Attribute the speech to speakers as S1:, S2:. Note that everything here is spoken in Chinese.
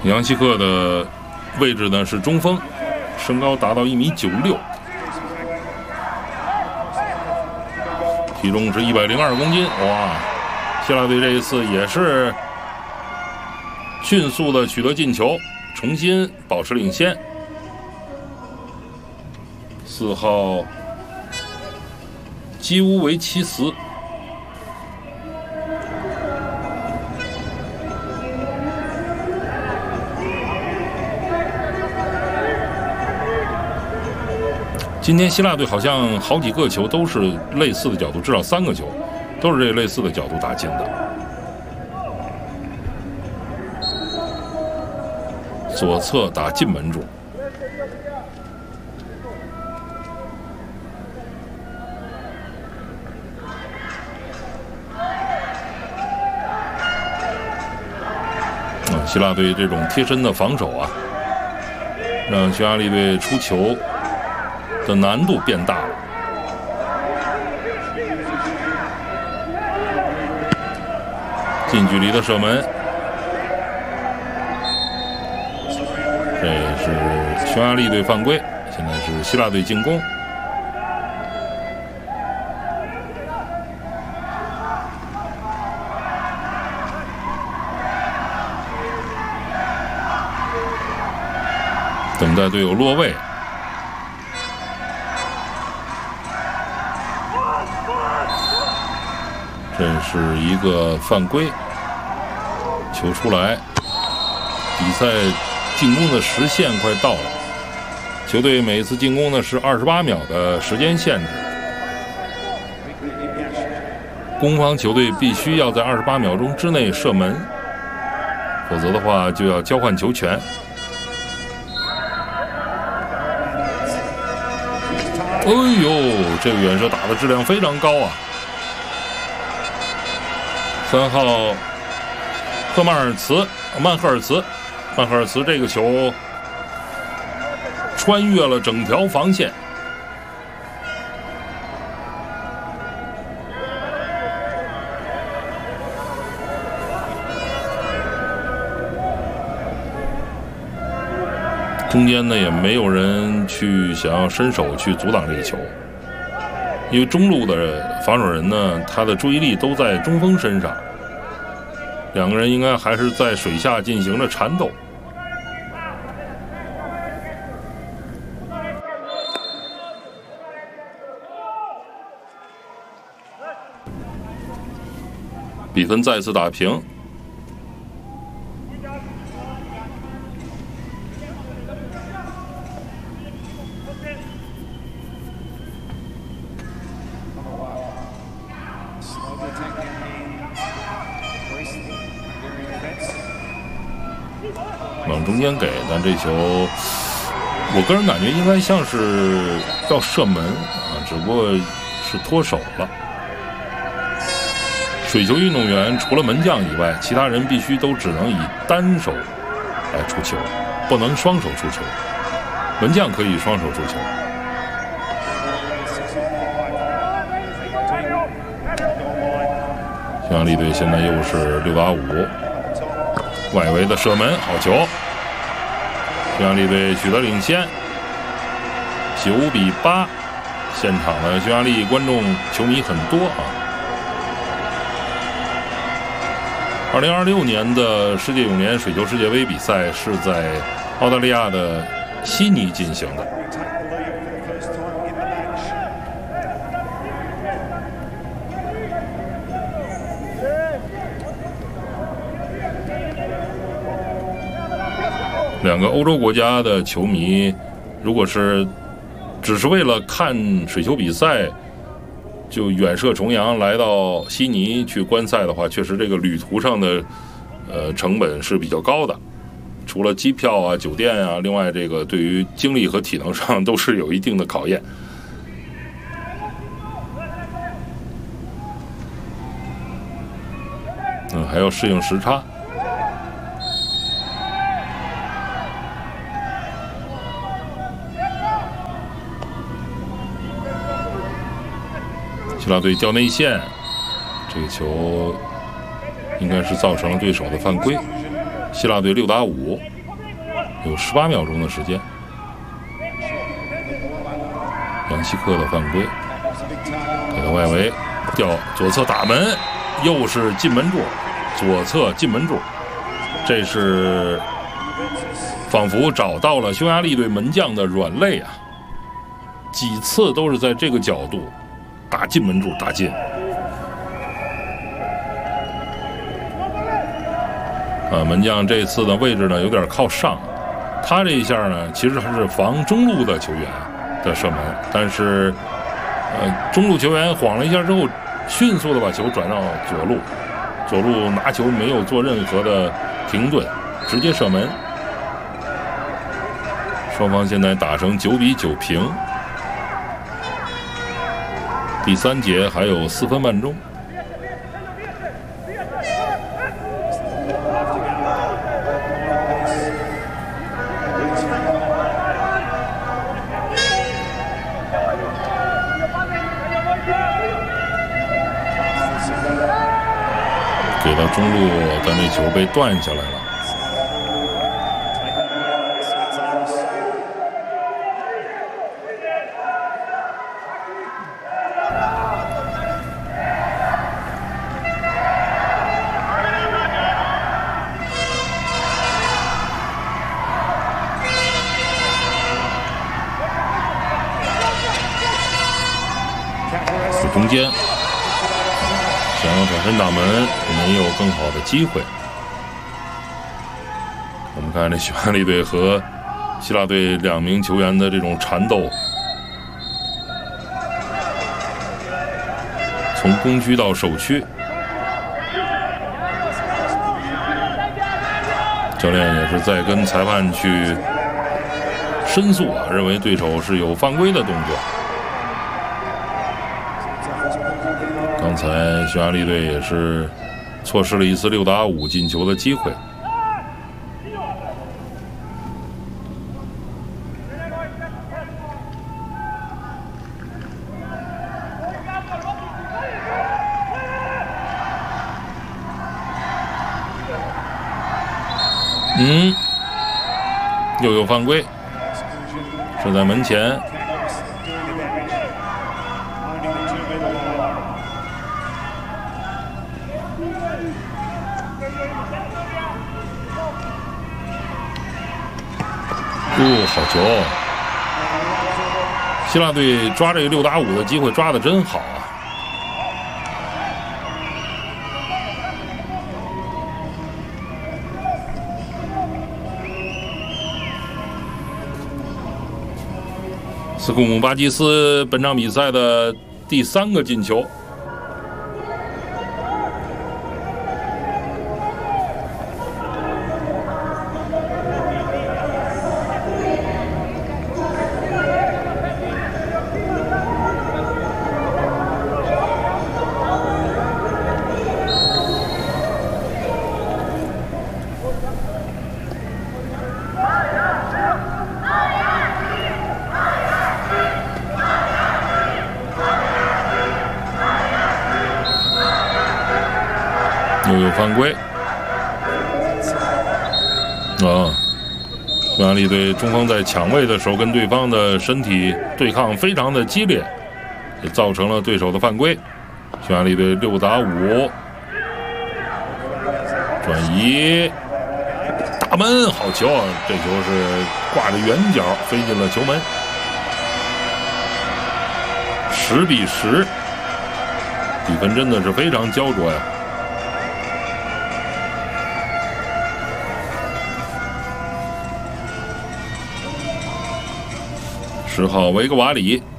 S1: 扬西克的位置呢是中锋，身高达到1.96米，体重是102公斤。哇，希腊队这一次也是迅速的取得进球，重新保持领先。4号基乌维奇斯。今天希腊队好像好几个球都是类似的角度，至少3个球都是这类似的角度打进的。左侧打进门柱。希腊队这种贴身的防守啊，让匈牙利队出球的难度变大了。近距离的射门，这是匈牙利队犯规，现在是希腊队进攻。等待队友落位。这是一个犯规，球出来，比赛进攻的时限快到了。球队每一次进攻呢是28秒的时间限制，攻方球队必须要在28秒钟之内射门，否则的话就要交换球权。哎呦，这个远射打的质量非常高啊！3号曼赫尔茨这个球穿越了整条防线，中间呢也没有人去想要伸手去阻挡这个球，因为中路的防守人呢，他的注意力都在中锋身上，两个人应该还是在水下进行着缠斗。比分再次打平。往中间给，但这球我个人感觉应该像是要射门啊，只不过是脱手了。水球运动员除了门将以外，其他人必须都只能以单手来出球，不能双手出球。门将可以双手出球。匈牙利队现在又是6打5，外围的射门，好球！匈牙利队取得领先，9比8。现场的匈牙利观众球迷很多啊。2026年的世界泳联水球世界杯比赛是在澳大利亚的悉尼进行的。两个欧洲国家的球迷，如果是只是为了看水球比赛，就远涉重洋来到悉尼去观赛的话，确实这个旅途上的成本是比较高的，除了机票啊、酒店啊，另外这个对于精力和体能上都是有一定的考验。还要适应时差。希腊队掉内线，这个球应该是造成了对手的犯规。希腊队6打5。 有18秒钟的时间。杨希克的犯规，给到外围，吊左侧打门，又是进门柱，左侧进门柱，这是仿佛找到了匈牙利队门将的软肋啊！几次都是在这个角度打进门柱，打进。门将这次的位置呢有点靠上，他这一下呢其实还是防中路的球员的射门，但是中路球员晃了一下之后，迅速的把球转到左路拿球没有做任何的停顿，直接射门。双方现在打成9-9平，第3节还有4分半钟。给到中路，但这球被断下来了。中间想要转身打门，没有更好的机会。我们看这匈牙利队和希腊队2名球员的这种缠斗，从攻区到守区，教练也是在跟裁判去申诉啊，认为对手是有犯规的动作。刚才匈牙利队也是错失了一次6打5进球的机会。又有犯规，是在门前。好球！希腊队抓这个6打5的机会抓得真好啊！斯库姆巴基斯本场比赛的第3个进球。又有犯规啊！匈牙利队中锋在抢位的时候跟对方的身体对抗非常的激烈，也造成了对手的犯规。匈牙利队6打5，转移打门，好球啊！这球是挂着圆角飞进了球门，10比10，比分真的是非常焦灼呀。10号维格瓦里